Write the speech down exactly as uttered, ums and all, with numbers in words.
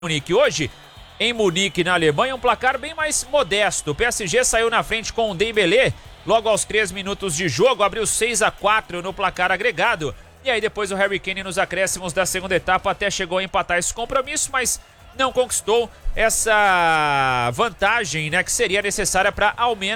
Munique. Hoje, em Munique, na Alemanha, um placar bem mais modesto. O P S G saiu na frente com o Dembélé, logo aos três minutos de jogo, abriu seis a quatro no placar agregado. E aí depois o Harry Kane nos acréscimos da segunda etapa até chegou a empatar esse compromisso, mas não conquistou essa vantagem, né, que seria necessária para ao menos